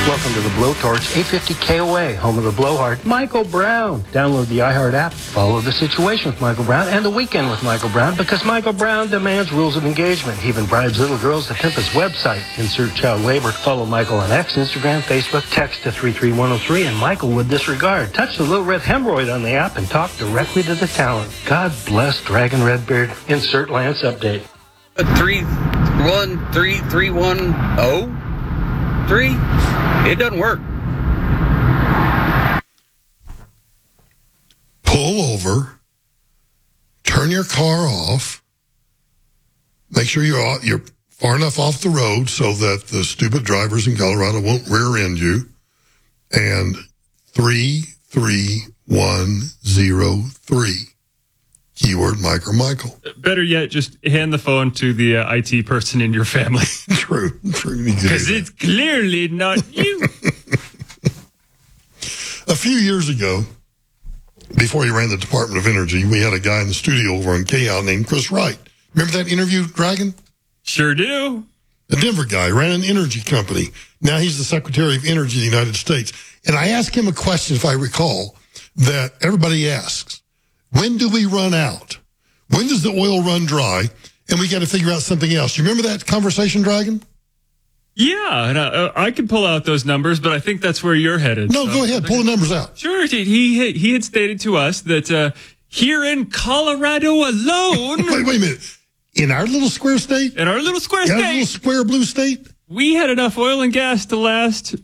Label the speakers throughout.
Speaker 1: Welcome to the Blowtorch 850 KOA, home of the blowhard, Michael Brown. Download the iHeart app, follow The Situation with Michael Brown and The Weekend with Michael Brown, because Michael Brown demands rules of engagement. He even bribes little girls to pimp his website. Insert child labor. Follow Michael on X, Instagram, Facebook, text to 33103, and Michael would disregard. Touch the little red hemorrhoid on the app and talk directly to the talent. God bless Dragon Redbeard. Insert Lance update.
Speaker 2: 31310? It doesn't work.
Speaker 3: Pull over, turn your car off, make sure you're far enough off the road so that the stupid drivers in Colorado won't rear end you, and 33103. Keyword Mike or Michael.
Speaker 4: Better yet, just hand the phone to the IT person in your family.
Speaker 3: True.
Speaker 4: Because it's clearly not you.
Speaker 3: A few years ago, before he ran the Department of Energy, we had a guy in the studio over on KHOW named Chris Wright. Remember that interview, Dragon?
Speaker 4: Sure do.
Speaker 3: The Denver guy ran an energy company. Now he's the Secretary of Energy of the United States. And I asked him a question, if I recall, that everybody asks. When do we run out? When does the oil run dry? And we got to figure out something else. You remember that conversation, Dragon?
Speaker 4: Yeah, and I can pull out those numbers, but I think that's where you're headed.
Speaker 3: No, go ahead. Pull the numbers out.
Speaker 4: Sure. He had stated to us that here in Colorado alone...
Speaker 3: Wait a minute. In our little square state?
Speaker 4: In our little square state?
Speaker 3: In our little square blue state?
Speaker 4: We had enough oil and gas to last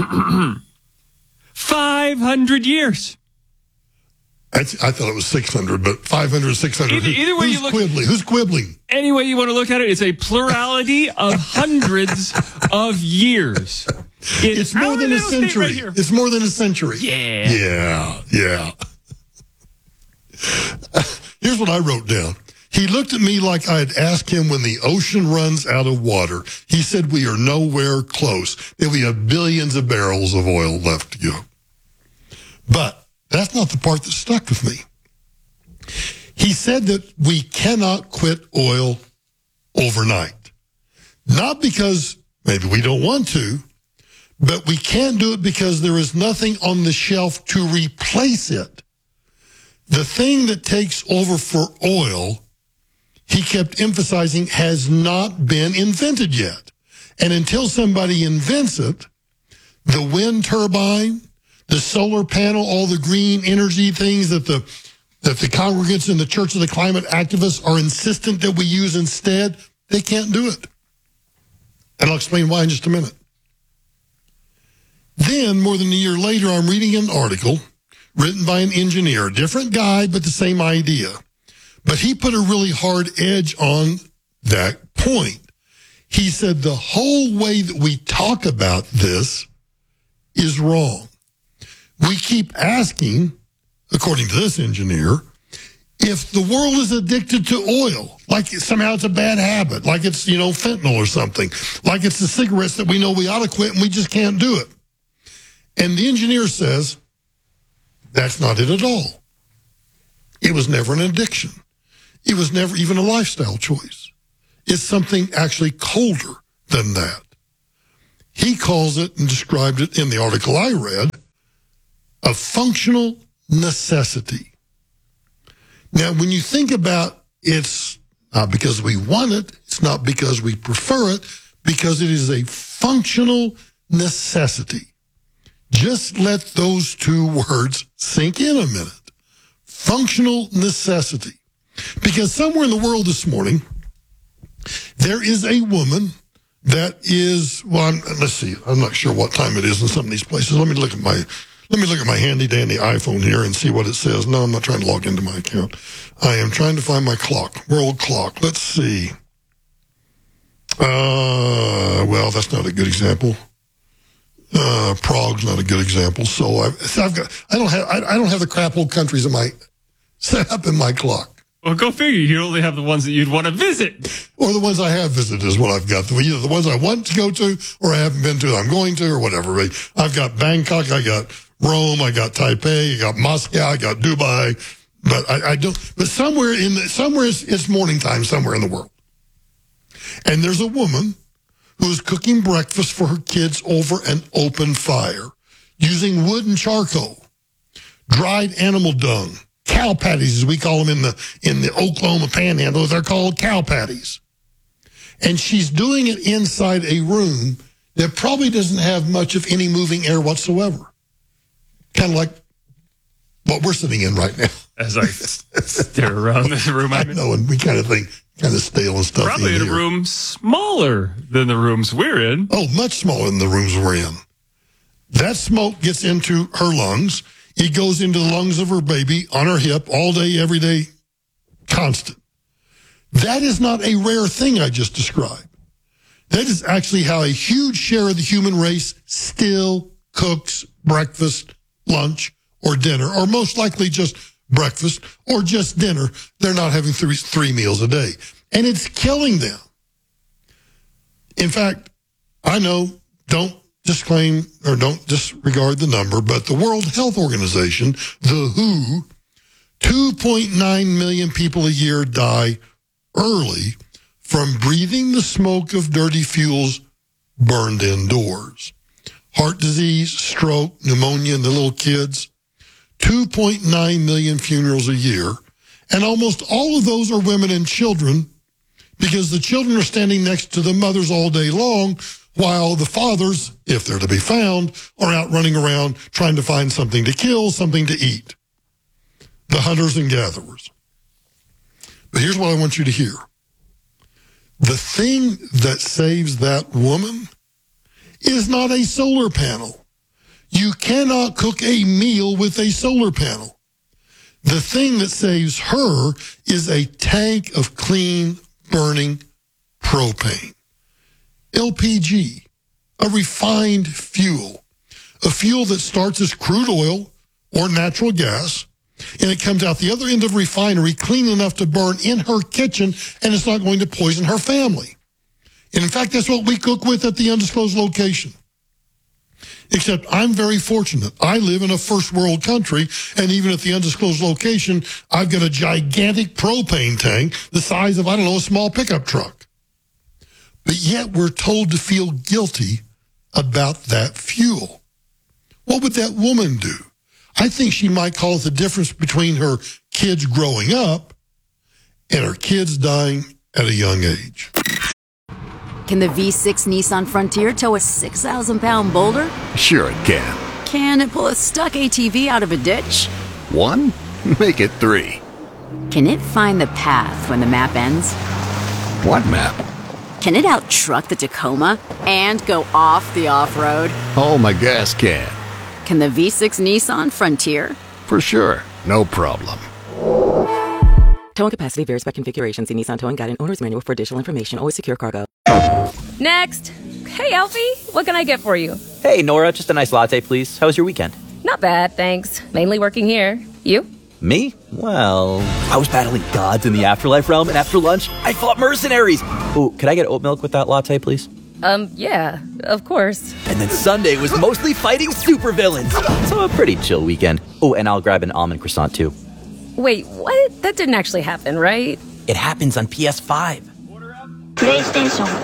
Speaker 4: 500 years.
Speaker 3: I thought it was 600, but 500, 600.
Speaker 4: Either way you look,
Speaker 3: who's quibbling?
Speaker 4: Any way you want to look at it, it's a plurality of hundreds of years.
Speaker 3: It's more than a century.
Speaker 4: Right,
Speaker 3: it's more than a century.
Speaker 4: Yeah.
Speaker 3: Yeah. Here's what I wrote down. He looked at me like I had asked him when the ocean runs out of water. He said we are nowhere close, that we have billions of barrels of oil left to go. But that's not the part that stuck with me. He said that we cannot quit oil overnight. Not because maybe we don't want to, but we can't do it because there is nothing on the shelf to replace it. The thing that takes over for oil, he kept emphasizing, has not been invented yet. And until somebody invents it, the wind turbine, the solar panel, all the green energy things that the congregants in the Church of the Climate Activists are insistent that we use instead, they can't do it. And I'll explain why in just a minute. Then, more than a year later, I'm reading an article written by an engineer, a different guy, but the same idea. But he put a really hard edge on that point. He said the whole way that we talk about this is wrong. We keep asking, according to this engineer, if the world is addicted to oil, like somehow it's a bad habit, like it's, fentanyl or something, like it's the cigarettes that we know we ought to quit and we just can't do it. And the engineer says, that's not it at all. It was never an addiction. It was never even a lifestyle choice. It's something actually colder than that. He calls it and described it in the article I read, a functional necessity. Now, when you think about it's not because we want it, it's not because we prefer it, because it is a functional necessity. Just let those two words sink in a minute. Functional necessity. Because somewhere in the world this morning, there is a woman that is, let's see, I'm not sure what time it is in some of these places. Let me look at my handy dandy iPhone here and see what it says. No, I'm not trying to log into my account. I am trying to find my clock, world clock. Let's see. Well, that's not a good example. Prague's not a good example. So I don't have the crap old countries in my set up in my clock.
Speaker 4: Well, go figure. You only have the ones that you'd want to visit.
Speaker 3: Or the ones I have visited is what I've got. Either the ones I want to go to or I haven't been to, I'm going to, or whatever. I've got Bangkok, I got Rome, I got Taipei, I got Moscow, I got Dubai. But I don't. But somewhere it's morning time somewhere in the world. And there's a woman who was cooking breakfast for her kids over an open fire using wood and charcoal, dried animal dung, cow patties, as we call them in the Oklahoma Panhandle. They're called cow patties. And she's doing it inside a room that probably doesn't have much of any moving air whatsoever. Kind of like what we're sitting in right now.
Speaker 4: As I stare around the room,
Speaker 3: I know, and we kind of think kind of stale and stuff.
Speaker 4: Probably in a room smaller than the rooms we're in.
Speaker 3: Oh, much smaller than the rooms we're in. That smoke gets into her lungs. It goes into the lungs of her baby on her hip all day, every day, constant. That is not a rare thing I just described. That is actually how a huge share of the human race still cooks breakfast, lunch, or dinner, or most likely just breakfast or just dinner. They're not having three meals a day. And it's killing them. In fact, I know, don't disclaim or don't disregard the number, but the World Health Organization, the WHO, 2.9 million people a year die early from breathing the smoke of dirty fuels burned indoors. Heart disease, stroke, pneumonia in the little kids, 2.9 million funerals a year. And almost all of those are women and children because the children are standing next to the mothers all day long while the fathers, if they're to be found, are out running around trying to find something to kill, something to eat. The hunters and gatherers. But here's what I want you to hear. The thing that saves that woman is not a solar panel. You cannot cook a meal with a solar panel. The thing that saves her is a tank of clean, burning propane. LPG, a refined fuel, a fuel that starts as crude oil or natural gas, and it comes out the other end of refinery clean enough to burn in her kitchen, and it's not going to poison her family. And in fact, that's what we cook with at the undisclosed location. Except I'm very fortunate. I live in a first world country, and even at the undisclosed location, I've got a gigantic propane tank the size of, a small pickup truck. But yet we're told to feel guilty about that fuel. What would that woman do? I think she might call it the difference between her kids growing up and her kids dying at a young age.
Speaker 5: Can the V6 Nissan Frontier tow a 6,000-pound boulder?
Speaker 6: Sure it can.
Speaker 5: Can it pull a stuck ATV out of a ditch?
Speaker 6: 1? Make it 3.
Speaker 5: Can it find the path when the map ends?
Speaker 6: What map?
Speaker 5: Can it out-truck the Tacoma and go off the off-road?
Speaker 6: Oh, my gas can.
Speaker 5: Can the V6 Nissan Frontier?
Speaker 6: For sure. No problem.
Speaker 7: Towing capacity varies by configuration. See Nissan Towing Guide and Owner's Manual for additional information. Always secure cargo.
Speaker 8: Next. Hey, Alfie. What can I get for you?
Speaker 9: Hey, Nora. Just a nice latte, please. How was your weekend?
Speaker 8: Not bad, thanks. Mainly working here. You?
Speaker 9: Me? Well, I was battling gods in the afterlife realm, and after lunch, I fought mercenaries. Ooh, could I get oat milk with that latte, please?
Speaker 8: Yeah, of course.
Speaker 9: And then Sunday was mostly fighting supervillains. So a pretty chill weekend. Oh, and I'll grab an almond croissant, too.
Speaker 8: Wait, what? That didn't actually happen, right?
Speaker 9: It happens on PS5.
Speaker 10: PlayStation.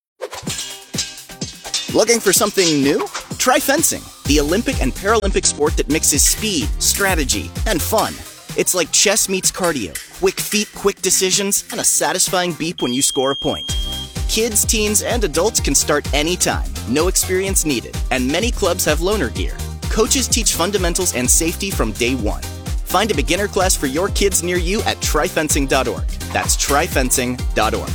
Speaker 10: Looking for something new? Try fencing, the Olympic and Paralympic sport that mixes speed, strategy, and fun. It's like chess meets cardio. Quick feet, quick decisions, and a satisfying beep when you score a point. Kids, teens, and adults can start anytime. No experience needed, and many clubs have loaner gear. Coaches teach fundamentals and safety from day one. Find a beginner class for your kids near you at tryfencing.org. That's tryfencing.org.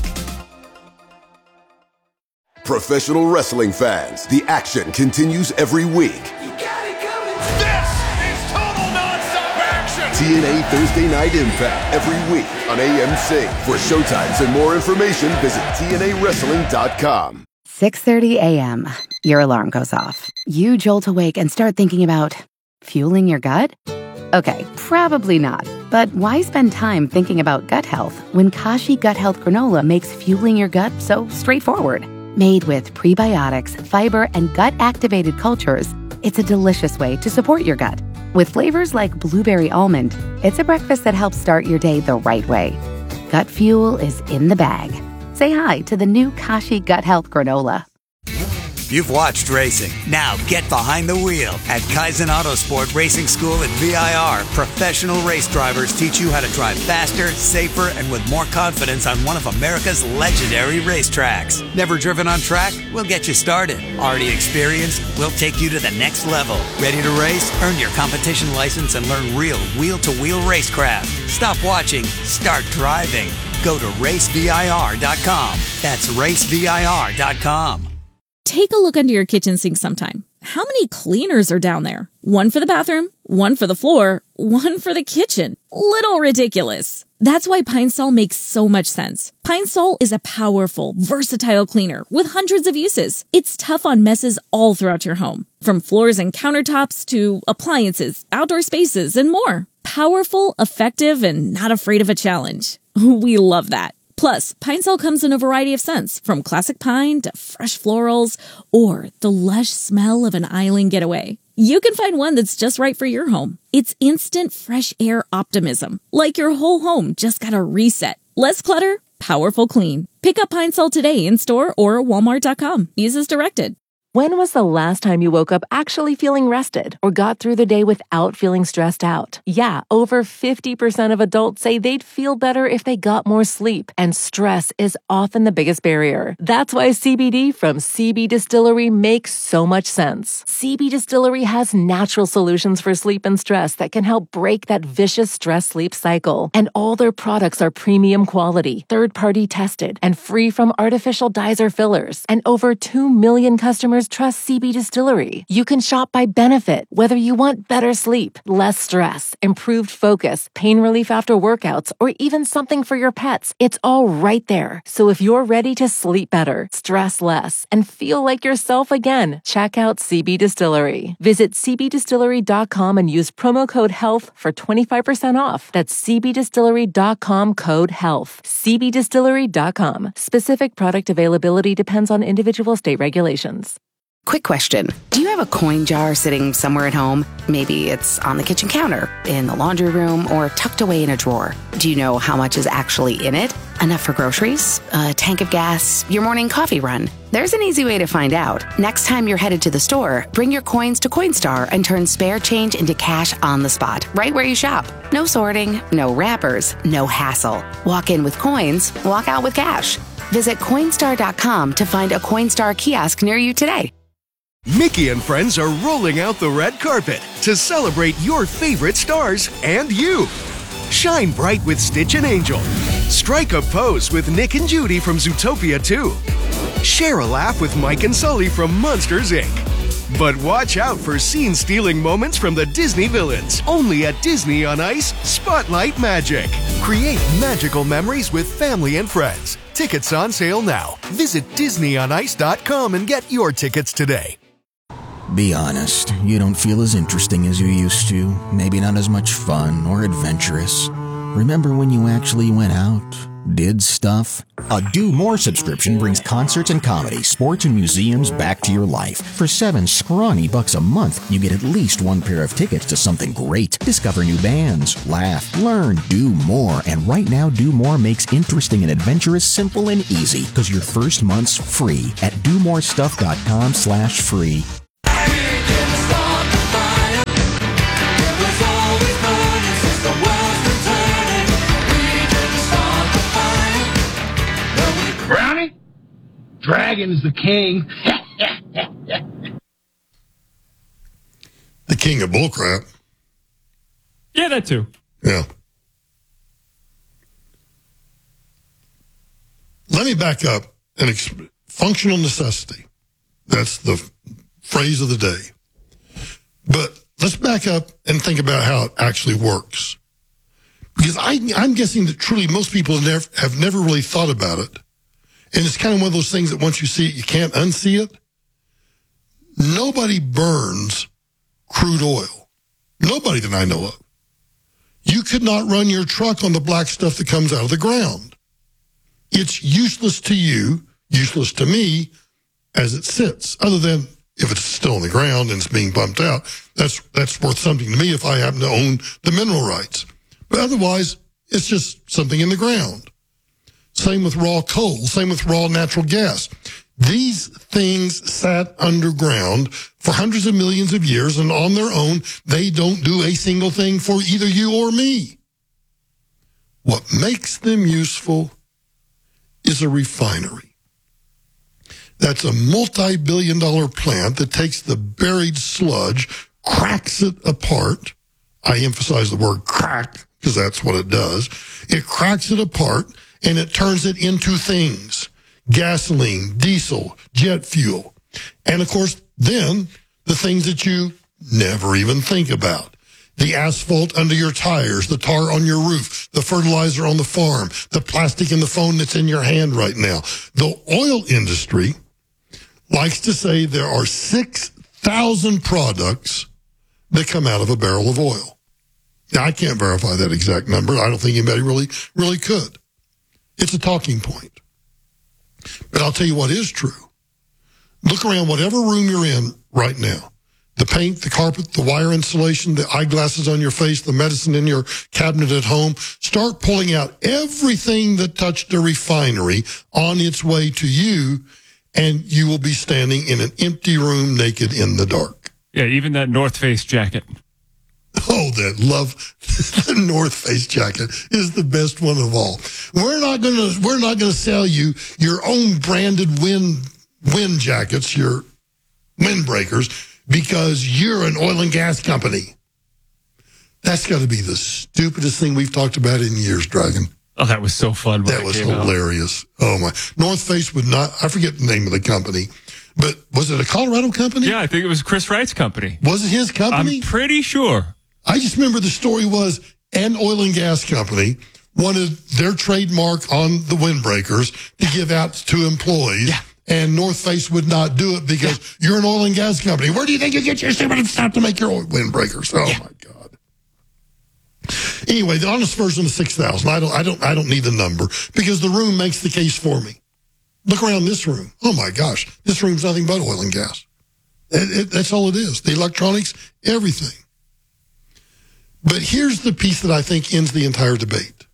Speaker 11: Professional wrestling fans, the action continues every week.
Speaker 12: This is total nonstop action!
Speaker 11: TNA Thursday Night Impact every week on AMC. For showtimes and more information, visit TNAWrestling.com.
Speaker 13: 6:30 a.m. Your alarm goes off. You jolt awake and start thinking about fueling your gut? Okay, probably not. But why spend time thinking about gut health when Kashi Gut Health Granola makes fueling your gut so straightforward? Made with prebiotics, fiber, and gut-activated cultures, it's a delicious way to support your gut. With flavors like blueberry almond, it's a breakfast that helps start your day the right way. Gut fuel is in the bag. say hi to the new Kashi Gut Health Granola.
Speaker 14: You've watched racing. Now get behind the wheel. At Kaizen Autosport Racing School at VIR, professional race drivers teach you how to drive faster, safer, and with more confidence on one of America's legendary racetracks. Never driven on track? We'll get you started. Already experienced? We'll take you to the next level. Ready to race? Earn your competition license and learn real wheel-to-wheel racecraft. Stop watching. Start driving. Go to racevir.com. That's racevir.com.
Speaker 8: Take a look under your kitchen sink sometime. How many cleaners are down there? One for the bathroom, one for the floor, one for the kitchen. Little ridiculous. That's why Pine Sol makes so much sense. Pine Sol is a powerful, versatile cleaner with hundreds of uses. It's tough on messes all throughout your home, from floors and countertops to appliances, outdoor spaces, and more. Powerful, effective, and not afraid of a challenge. We love that. Plus, Pine Sol comes in a variety of scents, from classic pine to fresh florals, or the lush smell of an island getaway. You can find one that's just right for your home. It's instant fresh air optimism, like your whole home just got a reset. Less clutter, powerful clean. Pick up Pine Sol today in store or walmart.com. Use as directed.
Speaker 15: When was the last time you woke up actually feeling rested or got through the day without feeling stressed out? Yeah, over 50% of adults say they'd feel better if they got more sleep, and stress is often the biggest barrier. That's why CBD from CB Distillery makes so much sense. CB Distillery has natural solutions for sleep and stress that can help break that vicious stress-sleep cycle. And all their products are premium quality, third-party tested, and free from artificial dyes or fillers. And over 2 million customers trust CB Distillery. You can shop by benefit, whether you want better sleep, less stress, improved focus, pain relief after workouts, or even something for your pets. It's all right there. So if you're ready to sleep better, stress less, and feel like yourself again, check out CB Distillery. Visit cbdistillery.com and use promo code HEALTH for 25% off. That's cbdistillery.com code HEALTH. cbdistillery.com. Specific product availability depends on individual state regulations.
Speaker 13: Quick question. Do you have a coin jar sitting somewhere at home? Maybe it's on the kitchen counter, in the laundry room, or tucked away in a drawer. Do you know how much is actually in it? Enough for groceries? A tank of gas? Your morning coffee run? There's an easy way to find out. Next time you're headed to the store, bring your coins to Coinstar and turn spare change into cash on the spot, right where you shop. No sorting, no wrappers, no hassle. Walk in with coins, walk out with cash. Visit Coinstar.com to find a Coinstar kiosk near you today.
Speaker 16: Mickey and friends are rolling out the red carpet to celebrate your favorite stars and you. Shine bright with Stitch and Angel. Strike a pose with Nick and Judy from Zootopia 2. Share a laugh with Mike and Sully from Monsters, Inc. But watch out for scene-stealing moments from the Disney villains. Only at Disney on Ice Spotlight Magic. Create magical memories with family and friends. Tickets on sale now. Visit DisneyOnIce.com and get your tickets today.
Speaker 17: Be honest, you don't feel as interesting as you used to. Maybe not as much fun or adventurous. Remember when you actually went out, did stuff?
Speaker 18: A Do More subscription brings concerts and comedy, sports and museums back to your life. For $7 scrawny a month, you get at least one pair of tickets to something great. Discover new bands, laugh, learn, do more. And right now, Do More makes interesting and adventurous simple and easy, because your first month's free at domorestuff.com/free.
Speaker 19: Brownie? Dragon's the king.
Speaker 3: The king of bullcrap.
Speaker 4: Yeah, that too.
Speaker 3: Yeah. Let me back up and functional necessity. That's the phrase of the day. But let's back up and think about how it actually works. Because I'm guessing that truly most people have never really thought about it. And it's kind of one of those things that once you see it, you can't unsee it. Nobody burns crude oil. Nobody that I know of. You could not run your truck on the black stuff that comes out of the ground. It's useless to you, useless to me, as it sits. Other than if it's still on the ground and it's being pumped out, that's worth something to me if I happen to own the mineral rights. But otherwise, it's just something in the ground. Same with raw coal. Same with raw natural gas. These things sat underground for hundreds of millions of years, and on their own, they don't do a single thing for either you or me. What makes them useful is a refinery. That's a multi-billion-dollar plant that takes the buried sludge, cracks it apart. I emphasize the word crack because that's what it does. It cracks it apart, and it turns it into things. Gasoline, diesel, jet fuel. And, of course, then the things that you never even think about. The asphalt under your tires, the tar on your roof, the fertilizer on the farm, the plastic in the phone that's in your hand right now. The oil industry likes to say there are 6,000 products that come out of a barrel of oil. Now, I can't verify that exact number. I don't think anybody really could. It's a talking point. But I'll tell you what is true. Look around whatever room you're in right now. The paint, the carpet, the wire insulation, the eyeglasses on your face, the medicine in your cabinet at home. Start pulling out everything that touched a refinery on its way to you, and you will be standing in an empty room naked in the dark.
Speaker 4: Yeah, even that North Face jacket.
Speaker 3: Oh, the North Face jacket is the best one of all. We're not gonna sell you your own branded wind jackets, your windbreakers, because you're an oil and gas company. That's got to be the stupidest thing we've talked about in years, Dragon.
Speaker 4: Oh, that was so fun.
Speaker 3: That was hilarious. Oh, my. North Face would not, I forget the name of the company, but was it a Colorado company?
Speaker 4: Yeah, I think it was Chris Wright's company.
Speaker 3: Was it his company?
Speaker 4: I'm pretty sure.
Speaker 3: I just remember the story was an oil and gas company wanted their trademark on the windbreakers to give out to employees. Yeah. And North Face would not do it because you're an oil and gas company. Where do you think you get your stupid stuff to make your windbreakers? Oh, my God. Anyway, the honest version of 6,000. I don't need the number because the room makes the case for me. Look around this room. Oh, my gosh. This room's nothing but oil and gas. That's all it is. The electronics, everything. But here's the piece that I think ends the entire debate.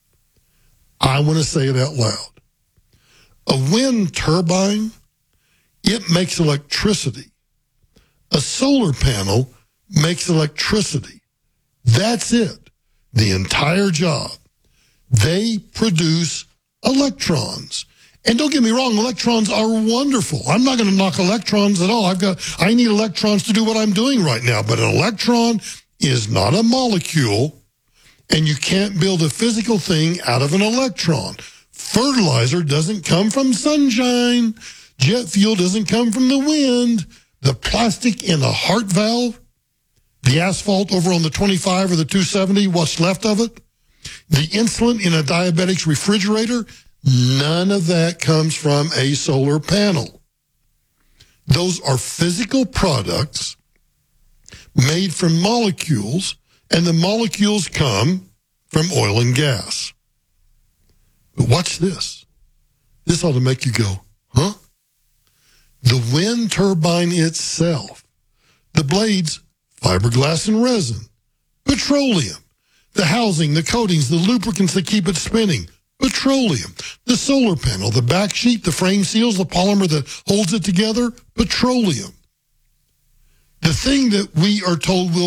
Speaker 3: I want to say it out loud. A wind turbine, it makes electricity. A solar panel makes electricity. That's it. The entire job. They produce electrons. And don't get me wrong, electrons are wonderful. I'm not going to knock electrons at all. I need electrons to do what I'm doing right now. But an electron is not a molecule, and you can't build a physical thing out of an electron. Fertilizer doesn't come from sunshine. Jet fuel doesn't come from the wind. The plastic in a heart valve, the asphalt over on the 25 or the 270, what's left of it, the insulin in a diabetic's refrigerator, none of that comes from a solar panel. Those are physical products made from molecules, and the molecules come from oil and gas. But watch this. This ought to make you go, huh? The wind turbine itself, the blades, fiberglass and resin, petroleum, the housing, the coatings, the lubricants that keep it spinning, petroleum, the solar panel, the back sheet, the frame seals, the polymer that holds it together, petroleum. The thing that we are told will